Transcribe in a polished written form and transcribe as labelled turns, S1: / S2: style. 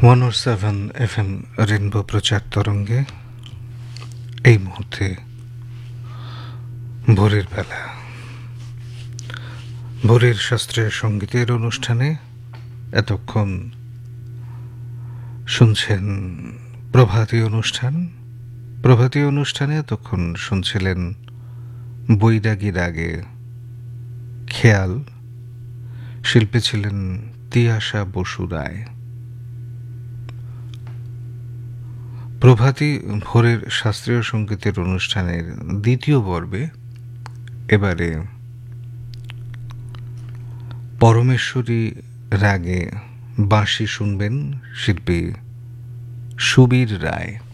S1: 107 FM rainbow প্রচার তরঙ্গে এই মুহূর্তে ভোরের বেলা ভোরের শাস্ত্রীয় সঙ্গীতের অনুষ্ঠানে এতক্ষণ শুনছেন প্রভাতী অনুষ্ঠানে এতক্ষণ শুনছিলেন বৈরাগী রাগে খেয়াল। শিল্পী ছিলেন তিয়াশা বসু রায়। প্রভাতী ভোরের শাস্ত্রীয় সঙ্গীতের অনুষ্ঠানের দ্বিতীয় পর্বে এবারে পরমেশ্বরী রাগে বাঁশি শুনবেন শিল্পী সুবীর রায়।